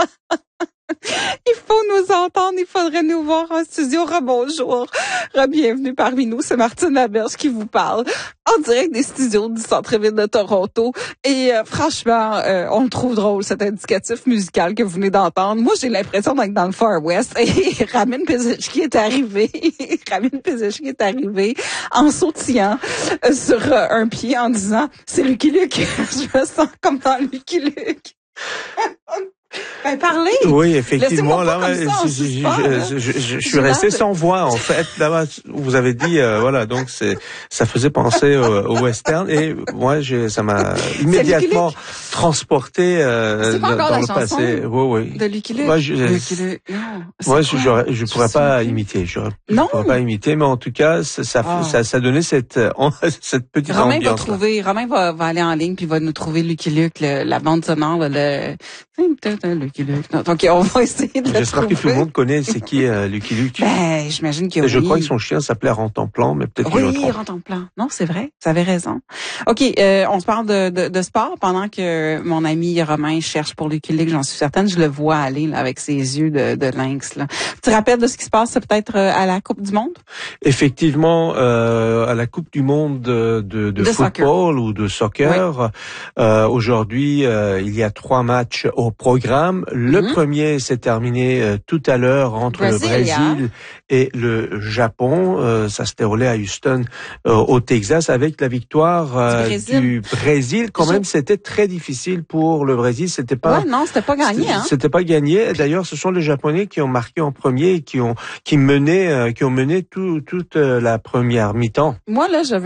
Il faut nous entendre, il faudrait nous voir en studio. Rebonjour, bienvenue parmi nous, c'est Martine Laberge qui vous parle en direct des studios du centre-ville de Toronto. Et franchement, on le trouve drôle, cet indicatif musical que vous venez d'entendre. Moi, j'ai l'impression d'être dans le Far West. Et Ramin Pezeshki est arrivé. Ramin Pezeshki est arrivé en sautillant sur un pied en disant « C'est Lucky Luke ». Je me sens comme dans Lucky Luke. Ben, parlez. Oui, effectivement. Là, je suis resté sans voix, en fait. Là, vous avez dit, voilà, donc ça faisait penser au western, et moi, ça m'a immédiatement transporté dans le passé. Oui. De Lucky Luke. Moi, je pourrais pas imiter. Je pourrais pas imiter, mais en tout cas, ça donnait cette petite ambiance. Romain va aller en ligne puis va nous trouver Lucky Luke, la bande sonore, Lucky Luke. Donc, on va essayer de le trouver. J'espère que tout le monde connaît c'est qui Lucky Luke. Ben, j'imagine que oui. Je crois que son chien s'appelait Rantanplan, mais peut-être que je me trompe. Oui, Rantanplan. Non, c'est vrai. Vous avez raison. OK, on se parle de sport pendant que mon ami Romain cherche pour Lucky Luke, j'en suis certaine. Je le vois aller là, avec ses yeux de lynx. Là. Tu te rappelles de ce qui se passe peut-être à la Coupe du Monde? Effectivement, à la Coupe du Monde de football ou de soccer, oui. Aujourd'hui, il y a 3 matchs au programme. Le premier s'est terminé tout à l'heure entre le Brésil et le Japon. Ça se déroulait à Houston, au Texas, avec la victoire du Brésil. Quand même, c'était très difficile pour le Brésil. C'était pas gagné. C'était pas gagné. D'ailleurs, ce sont les Japonais qui ont marqué en premier et qui ont mené toute la première mi-temps. Moi là,